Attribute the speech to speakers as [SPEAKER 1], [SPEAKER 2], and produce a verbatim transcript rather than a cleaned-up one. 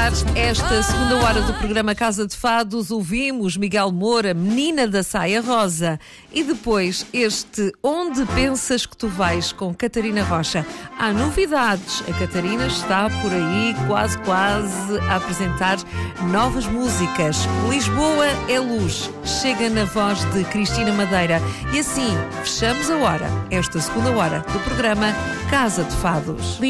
[SPEAKER 1] começar esta segunda hora do programa Casa de Fados, ouvimos Miguel Moura, Menina da Saia Rosa, e depois este Onde Pensas que Tu Vais, com Catarina Rocha. Há novidades, a Catarina está por aí quase quase a apresentar novas músicas. Lisboa é luz, chega na voz de Cristina Madeira. E assim fechamos a hora, esta segunda hora do programa Casa de Fados.